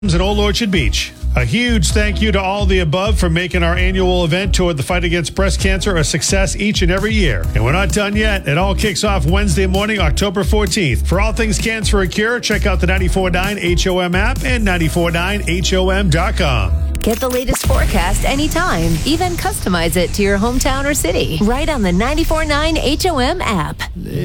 at Old Orchard Beach. A huge thank you to all the above for making our annual event toward the fight against breast cancer a success each and every year. And we're not done yet. It all kicks off Wednesday morning, October 14th. For all things Cancer a Cure, check out the 94.9 HOM app and 94.9HOM.com. Get the latest forecast anytime. Even customize it to your hometown or city. Right on the 94.9 HOM app.